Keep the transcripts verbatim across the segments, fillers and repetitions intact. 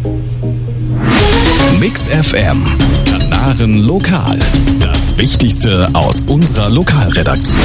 Mix F M, Kanaren Lokal. Das Wichtigste aus unserer Lokalredaktion.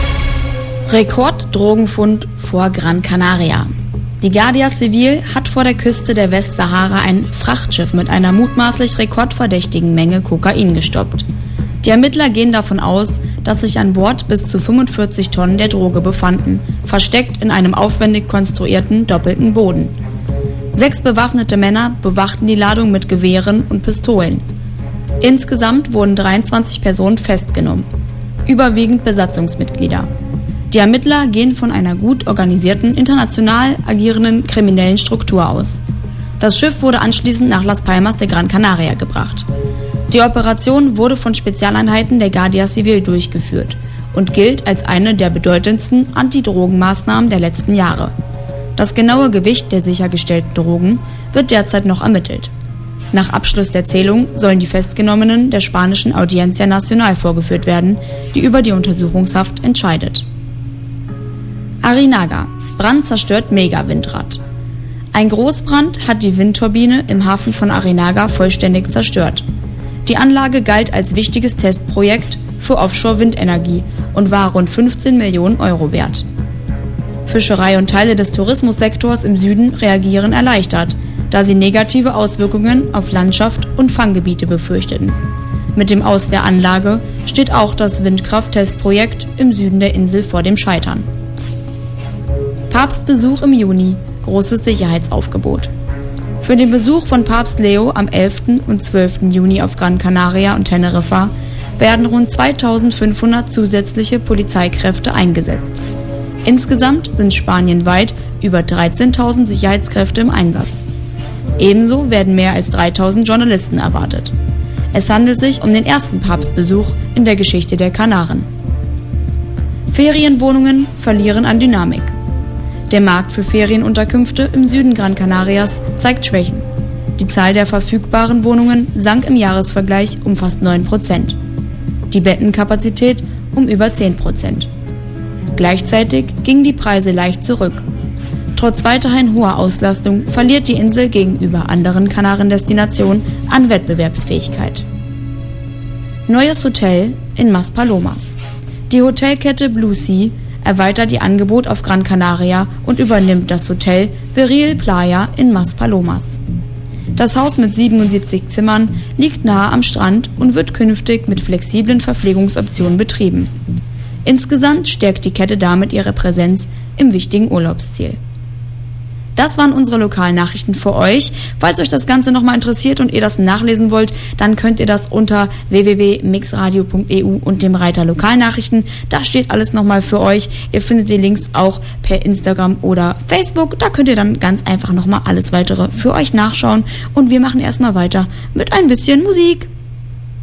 Rekord-Drogenfund vor Gran Canaria. Die Guardia Civil hat vor der Küste der Westsahara ein Frachtschiff mit einer mutmaßlich rekordverdächtigen Menge Kokain gestoppt. Die Ermittler gehen davon aus, dass sich an Bord bis zu fünfundvierzig Tonnen der Droge befanden, versteckt in einem aufwendig konstruierten doppelten Boden. Sechs bewaffnete Männer bewachten die Ladung mit Gewehren und Pistolen. Insgesamt wurden dreiundzwanzig Personen festgenommen, überwiegend Besatzungsmitglieder. Die Ermittler gehen von einer gut organisierten, international agierenden kriminellen Struktur aus. Das Schiff wurde anschließend nach Las Palmas de Gran Canaria gebracht. Die Operation wurde von Spezialeinheiten der Guardia Civil durchgeführt und gilt als eine der bedeutendsten Antidrogenmaßnahmen der letzten Jahre. Das genaue Gewicht der sichergestellten Drogen wird derzeit noch ermittelt. Nach Abschluss der Zählung sollen die Festgenommenen der spanischen Audiencia Nacional vorgeführt werden, die über die Untersuchungshaft entscheidet. Arinaga. Brand zerstört Mega-Windrad. Ein Großbrand hat die Windturbine im Hafen von Arinaga vollständig zerstört. Die Anlage galt als wichtiges Testprojekt für Offshore-Windenergie und war rund fünfzehn Millionen Euro wert. Fischerei und Teile des Tourismussektors im Süden reagieren erleichtert, da sie negative Auswirkungen auf Landschaft und Fanggebiete befürchteten. Mit dem Aus der Anlage steht auch das Windkraft-Testprojekt im Süden der Insel vor dem Scheitern. Papstbesuch im Juni, großes Sicherheitsaufgebot. Für den Besuch von Papst Leo am elften und zwölften Juni auf Gran Canaria und Teneriffa werden rund zweitausendfünfhundert zusätzliche Polizeikräfte eingesetzt. Insgesamt sind spanienweit über dreizehntausend Sicherheitskräfte im Einsatz. Ebenso werden mehr als dreitausend Journalisten erwartet. Es handelt sich um den ersten Papstbesuch in der Geschichte der Kanaren. Ferienwohnungen verlieren an Dynamik. Der Markt für Ferienunterkünfte im Süden Gran Canarias zeigt Schwächen. Die Zahl der verfügbaren Wohnungen sank im Jahresvergleich um fast neun Prozent. Die Bettenkapazität um über zehn Prozent. Gleichzeitig gingen die Preise leicht zurück. Trotz weiterhin hoher Auslastung verliert die Insel gegenüber anderen Kanarendestinationen an Wettbewerbsfähigkeit. Neues Hotel in Maspalomas. Die Hotelkette Blue Sea erweitert ihr Angebot auf Gran Canaria und übernimmt das Hotel Viril Playa in Maspalomas. Das Haus mit siebenundsiebzig Zimmern liegt nahe am Strand und wird künftig mit flexiblen Verpflegungsoptionen betrieben. Insgesamt stärkt die Kette damit ihre Präsenz im wichtigen Urlaubsziel. Das waren unsere lokalen Nachrichten für euch. Falls euch das Ganze nochmal interessiert und ihr das nachlesen wollt, dann könnt ihr das unter w w w punkt mixradio punkt e u und dem Reiter Lokalnachrichten. Da steht alles nochmal für euch. Ihr findet die Links auch per Instagram oder Facebook. Da könnt ihr dann ganz einfach nochmal alles weitere für euch nachschauen. Und wir machen erstmal weiter mit ein bisschen Musik.